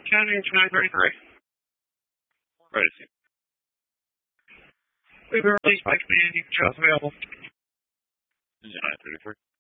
County to 933. Ready, Steve. We've been released by command. You can show us available. Engine 933.